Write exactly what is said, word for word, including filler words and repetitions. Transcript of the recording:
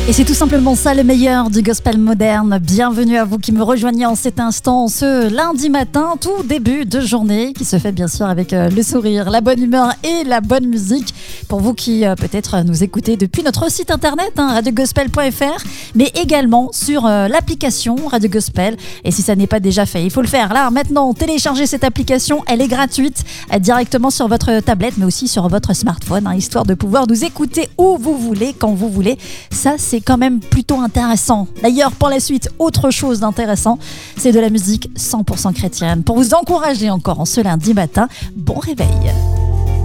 Et c'est tout simplement ça le meilleur du gospel moderne. Bienvenue à vous qui me rejoignez en cet instant, ce lundi matin, tout début de journée, qui se fait bien sûr avec euh, le sourire, la bonne humeur et la bonne musique. Pour vous qui euh, peut-être nous écoutez depuis notre site internet, hein, radio gospel point f r, mais également sur euh, l'application Radio Gospel. Et si ça n'est pas déjà fait, il faut le faire. Là, maintenant, téléchargez cette application, elle est gratuite, euh, directement sur votre tablette, mais aussi sur votre smartphone, hein, histoire de pouvoir nous écouter où vous voulez, quand vous voulez. Ça, c'est quand même plutôt intéressant. D'ailleurs, pour la suite, autre chose d'intéressant, c'est de la musique cent pour cent chrétienne. Pour vous encourager encore en ce lundi matin, bon réveil.